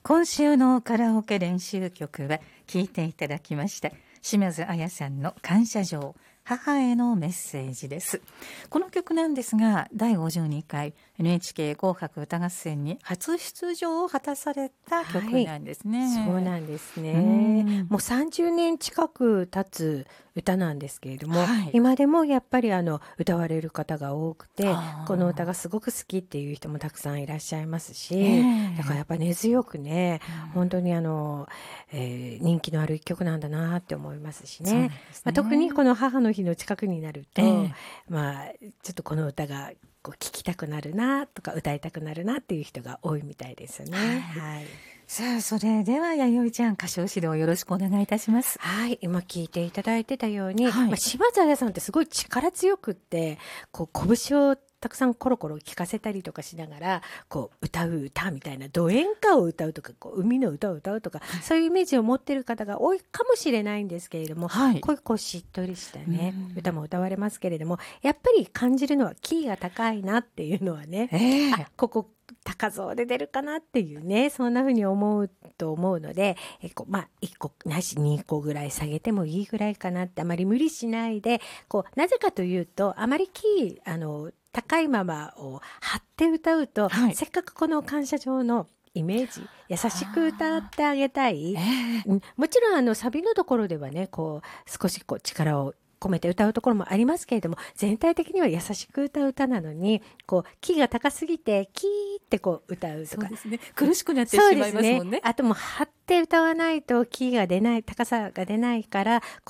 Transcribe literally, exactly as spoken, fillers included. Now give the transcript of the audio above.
今週のカラオケ練習曲は聴いていただきました島津亜矢さんの感謝状、母へのメッセージです。この曲なんですが、だいごじゅうにかい エヌエイチケー 紅白歌合戦に初出場を果たされた曲なんですね、 はい、そうなんですね。もうさんじゅうねん近く経つ歌なんですけれども、はい、今でもやっぱりあの歌われる方が多くて、この歌がすごく好きっていう人もたくさんいらっしゃいますし、えー、だからやっぱ根強くね、うん、本当にあの、えー、人気のある一曲なんだなって思いますし ね, ね、まあ、特にこの母の日の近くになると、えー、まあちょっとこの歌がこう聴きたくなるなとか歌いたくなるなっていう人が多いみたいですよね。はい、はい、 さあ、それでは弥生ちゃん、歌唱指導よろしくお願いいたします。 はい、今聞いていただいてたように、はい、まあ、島津亜矢さんってすごい力強くってこう拳をたくさんコロコロ聞かせたりとかしながらこう歌う歌みたいな、ド演歌を歌うとかこう海の歌を歌うとか、はい、そういうイメージを持ってる方が多いかもしれないんですけれども、はい、こういうこうしっとりしたね、歌も歌われますけれども、やっぱり感じるのはキーが高いなっていうのはね、えー、あ、ここ高増で出るかなっていうね、そんな風に思うと思うので、えこまあいっこないしにこぐらい下げてもいいぐらいかなって、あまり無理しないで、こうなぜかというと、あまりキーあの高いままを張って歌うと、はい、せっかくこの感謝状のイメージ優しく歌ってあげたい、えー、もちろんあのサビのところではね、こう少しこう力を込めて歌うところもありますけれども、全体的には優しく歌う歌なのに、こうキーが高すぎてキーってこう歌うとか、 そうですね、苦しくなってしまいますもんね。 ね、あともう張って歌わないとキーが出ない、高さが出ないから、